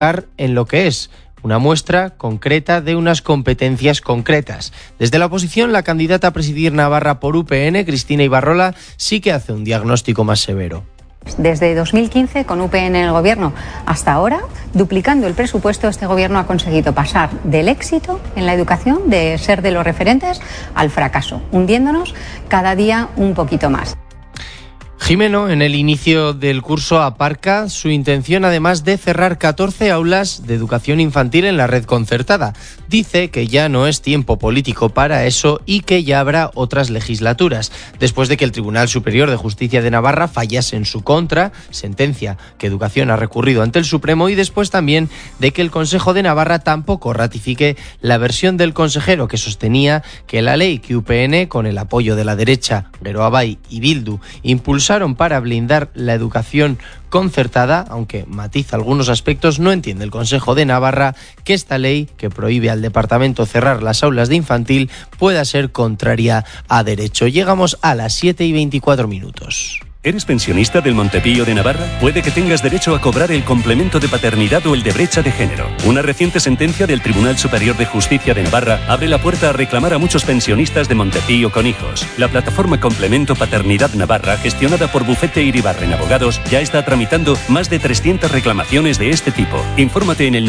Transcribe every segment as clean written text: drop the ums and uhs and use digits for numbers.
en lo que es una muestra concreta de unas competencias concretas. Desde la oposición, la candidata a presidir Navarra por UPN, Cristina Ibarrola, sí que hace un diagnóstico más severo. Desde 2015, con UPN en el gobierno hasta ahora, duplicando el presupuesto, este gobierno ha conseguido pasar del éxito en la educación, de ser de los referentes, al fracaso, hundiéndonos cada día un poquito más. Jimeno, en el inicio del curso, aparca su intención, además de cerrar 14 aulas de educación infantil en la red concertada. Dice que ya no es tiempo político para eso y que ya habrá otras legislaturas, después de que el Tribunal Superior de Justicia de Navarra fallase en su contra, sentencia que Educación ha recurrido ante el Supremo, y después también de que el Consejo de Navarra tampoco ratifique la versión del consejero que sostenía que la ley que UPN, con el apoyo de la derecha, Geroabay y Bildu, impulsaron para blindar la educación concertada, aunque matiza algunos aspectos, no entiende el Consejo de Navarra que esta ley, que prohíbe al departamento cerrar las aulas de infantil, pueda ser contraria a derecho. Llegamos a las 7:24. ¿Eres pensionista del Montepío de Navarra? Puede que tengas derecho a cobrar el complemento de paternidad o el de brecha de género. Una reciente sentencia del Tribunal Superior de Justicia de Navarra abre la puerta a reclamar a muchos pensionistas de Montepío con hijos. La plataforma Complemento Paternidad Navarra, gestionada por Bufete Iribarren Abogados, ya está tramitando más de 300 reclamaciones de este tipo. Infórmate en el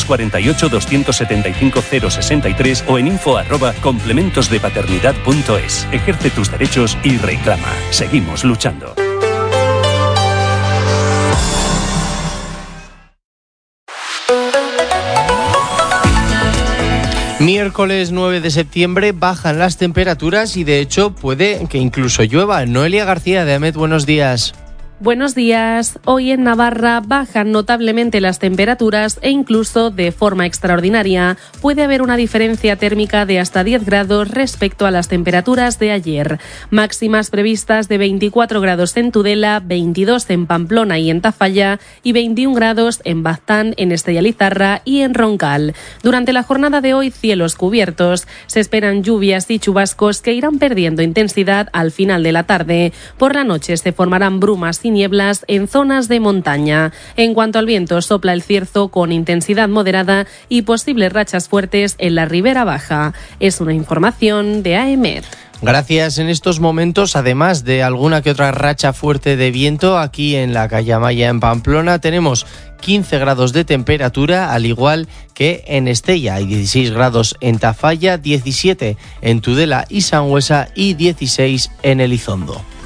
948-275-063 o en info@complementosdepaternidad.es. Ejerce tus derechos y reclama. Seguimos luchando. Miércoles 9 de septiembre bajan las temperaturas y de hecho puede que incluso llueva. Noelia García de AMET, buenos días. Buenos días. Hoy en Navarra bajan notablemente las temperaturas e incluso de forma extraordinaria. Puede haber una diferencia térmica de hasta 10 grados respecto a las temperaturas de ayer. Máximas previstas de 24 grados en Tudela, 22 en Pamplona y en Tafalla y 21 grados en Baztán, en Estella Lizarra y en Roncal. Durante la jornada de hoy, cielos cubiertos. Se esperan lluvias y chubascos que irán perdiendo intensidad al final de la tarde. Por la noche se formarán brumas y nieblas en zonas de montaña. En cuanto al viento, sopla el cierzo con intensidad moderada y posibles rachas fuertes en la Ribera Baja. Es una información de AEMET. Gracias. En estos momentos, además de alguna que otra racha fuerte de viento, aquí en la calle Amaya en Pamplona tenemos 15 grados de temperatura, al igual que en Estella. Hay 16 grados en Tafalla, 17 en Tudela y Sangüesa y 16 en Elizondo.